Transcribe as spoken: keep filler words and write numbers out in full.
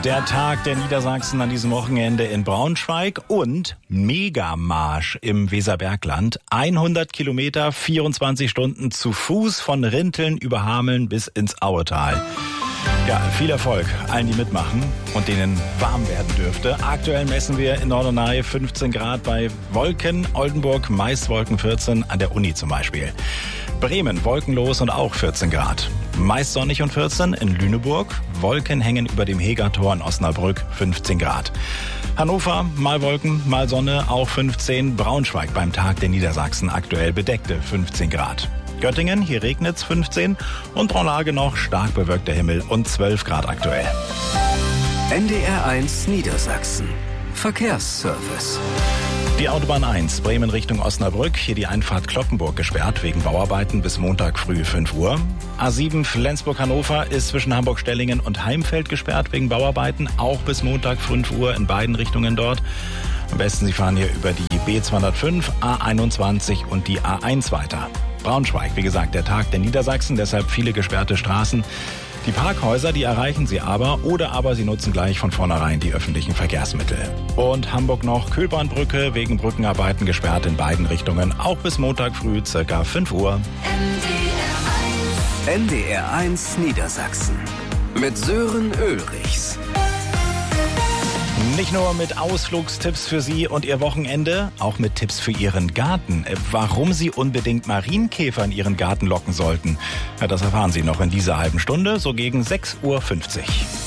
Der Tag der Niedersachsen an diesem Wochenende in Braunschweig und Megamarsch im Weserbergland. hundert Kilometer, vierundzwanzig Stunden zu Fuß von Rinteln über Hameln bis ins Auetal. Ja, viel Erfolg allen, die mitmachen und denen warm werden dürfte. Aktuell messen wir in Norderney fünfzehn Grad bei Wolken, Oldenburg meist Wolken vierzehn, an der Uni zum Beispiel. Bremen wolkenlos und auch vierzehn Grad. Meist sonnig und vierzehn in Lüneburg. Wolken hängen über dem Hegertor in Osnabrück, fünfzehn Grad. Hannover, mal Wolken, mal Sonne, auch fünfzehn. Braunschweig beim Tag der Niedersachsen aktuell bedeckte, fünfzehn Grad. Göttingen, hier regnet's, fünfzehn. Und Braunlage noch stark bewölkter Himmel und zwölf Grad aktuell. N D R eins Niedersachsen. Verkehrsservice. Die Autobahn eins, Bremen Richtung Osnabrück, hier die Einfahrt Cloppenburg gesperrt wegen Bauarbeiten bis Montag früh fünf Uhr. A sieben Flensburg-Hannover ist zwischen Hamburg-Stellingen und Heimfeld gesperrt wegen Bauarbeiten, auch bis Montag fünf Uhr in beiden Richtungen dort. Am besten Sie fahren hier über die B zweihundertfünf, A einundzwanzig und die A eins weiter. Braunschweig, wie gesagt, der Tag der Niedersachsen, deshalb viele gesperrte Straßen. Die Parkhäuser, die erreichen Sie aber, oder aber Sie nutzen gleich von vornherein die öffentlichen Verkehrsmittel. Und Hamburg noch, Kühlbahnbrücke, wegen Brückenarbeiten gesperrt in beiden Richtungen, auch bis Montag früh, circa fünf Uhr. N D R eins Niedersachsen mit Sören Ulrichs. Nicht nur mit Ausflugstipps für Sie und Ihr Wochenende, auch mit Tipps für Ihren Garten. Warum Sie unbedingt Marienkäfer in Ihren Garten locken sollten, ja, das erfahren Sie noch in dieser halben Stunde, so gegen sechs Uhr fünfzig.